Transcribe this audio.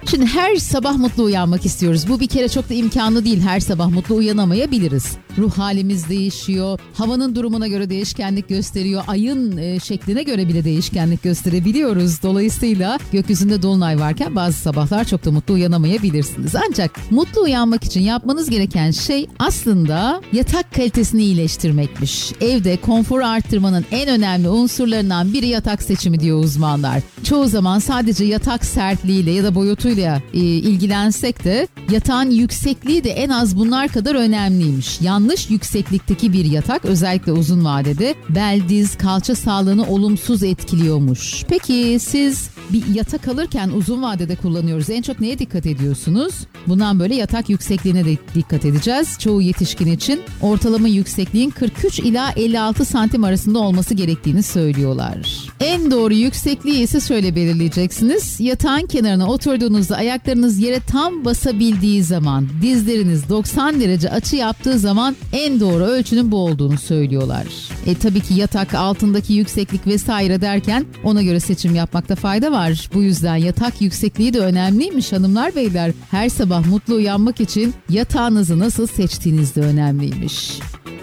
Şimdi her sabah mutlu uyanmak istiyoruz. Bu bir kere çok da imkanlı değil. Her sabah mutlu uyanamayabiliriz. Ruh halimiz değişiyor. Havanın durumuna göre değişkenlik gösteriyor. Ayın şekline göre bile değişkenlik gösterebiliyoruz. Dolayısıyla gökyüzünde dolunay varken bazı sabahlar çok da mutlu uyanamayabilirsiniz. Ancak mutlu uyanmak için yapmanız gereken şey aslında yatak kalitesini iyileştirmekmiş. Evde konforu arttırmanın en önemli unsurlarından biri yatak seçimi diyor uzmanlar. Çoğu zaman sadece yatak sertliğiyle ya da boyutuyla ilgilensek de yatağın yüksekliği de en az bunlar kadar önemliymiş. Yanlış yükseklikteki bir yatak özellikle uzun vadede bel, diz, kalça sağlığını olumsuz etkiliyormuş. Peki siz bir yatak alırken uzun vadede kullanıyoruz. En çok neye dikkat ediyorsunuz? Bundan böyle yatak yüksekliğine de dikkat edeceğiz. Çoğu yetişkin için ortalama yüksekliğin 43 ila 56 santim arasında olması gerektiğini söylüyorlar. En doğru yüksekliği ise şöyle belirleyeceksiniz. Yatağın kenarına oturduğunuzda ayaklarınız yere tam basabildiği zaman, dizleriniz 90 derece açı yaptığı zaman en doğru ölçünün bu olduğunu söylüyorlar. Tabii ki yatak altındaki yükseklik vesaire derken ona göre seçim yapmakta fayda var. Bu yüzden yatak yüksekliği de önemliymiş hanımlar beyler. Her sabah mutlu uyanmak için yatağınızı nasıl seçtiğiniz de önemliymiş.